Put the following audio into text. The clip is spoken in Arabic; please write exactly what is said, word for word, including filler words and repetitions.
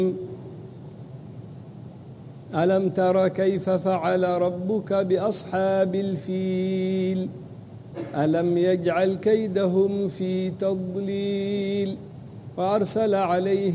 ألم تر كيف فعل ربك بأصحاب الفيل ألم يجعل كيدهم في تضليل وأرسل عليهم